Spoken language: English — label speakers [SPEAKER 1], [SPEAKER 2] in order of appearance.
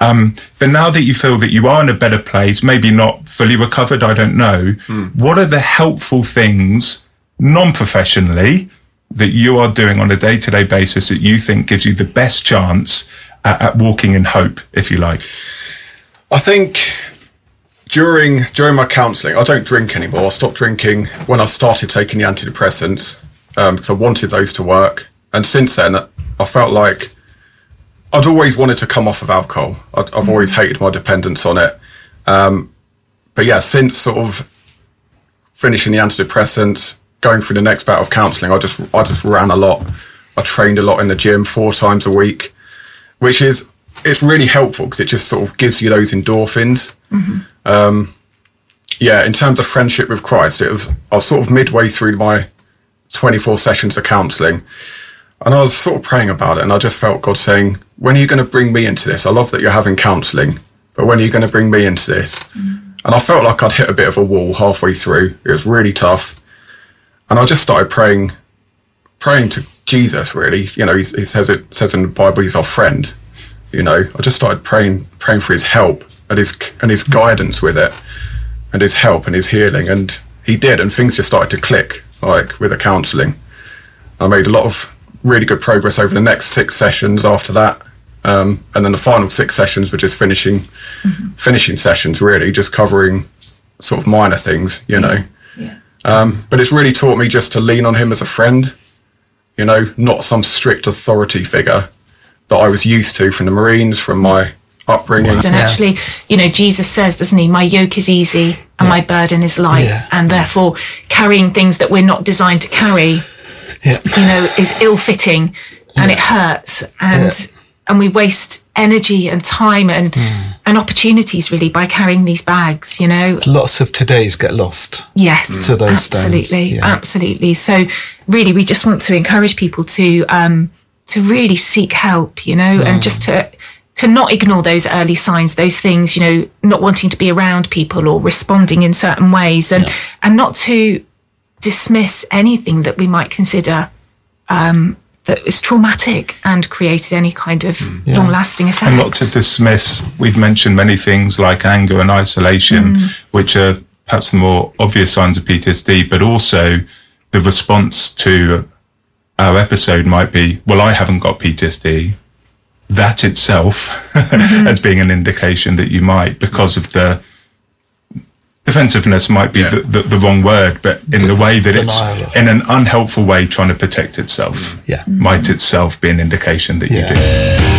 [SPEAKER 1] But now that you feel that you are in a better place, maybe not fully recovered, I don't know, what are the helpful things non-professionally that you are doing on a day-to-day basis that you think gives you the best chance at walking in hope, if you like?
[SPEAKER 2] I think during my counselling, I don't drink anymore. I stopped drinking when I started taking the antidepressants because I wanted those to work. And since then, I felt like I'd always wanted to come off of alcohol. I've always hated my dependence on it. But yeah, since sort of finishing the antidepressants, going through the next bout of counselling, I just ran a lot. I trained a lot in the gym 4 times a week, which it's really helpful because it just sort of gives you those endorphins. Yeah, in terms of friendship with Christ, I was sort of midway through my 24 sessions of counselling, and I was sort of praying about it, and I just felt God saying, when are you going to bring me into this? I love that you're having counselling, but when are you going to bring me into this? And I felt like I'd hit a bit of a wall halfway through. It was really tough. And I just started praying to Jesus, really. You know, he says in the Bible, he's our friend. You know, I just started praying for his help and his guidance with it, and his help and his healing. And he did, and things just started to click, like with the counselling. I made a lot of really good progress over the next 6 sessions after that. And then the final 6 sessions were just finishing sessions, really, just covering sort of minor things, you know. But it's really taught me just to lean on him as a friend, you know, not some strict authority figure that I was used to from the Marines, from my upbringing.
[SPEAKER 3] And actually, you know, Jesus says, doesn't he, my yoke is easy and my burden is light. And therefore carrying things that we're not designed to carry, you know, is ill-fitting and it hurts. And we waste energy and time and opportunities really by carrying these bags, you know.
[SPEAKER 4] Lots of todays get lost.
[SPEAKER 3] Yes,
[SPEAKER 4] to those
[SPEAKER 3] absolutely, absolutely. So really, we just want to encourage people to really seek help, you know, and just to not ignore those early signs, those things, you know, not wanting to be around people or responding in certain ways, and not to dismiss anything that we might consider that is traumatic and created any kind of long-lasting effects.
[SPEAKER 1] And not to dismiss, we've mentioned many things like anger and isolation, which are perhaps the more obvious signs of PTSD, but also the response to our episode might be, well, I haven't got PTSD. That itself as being an indication that you might, because of the defensiveness might be the wrong word, but in the way that it's in an unhelpful way trying to protect itself, might itself be an indication that you do.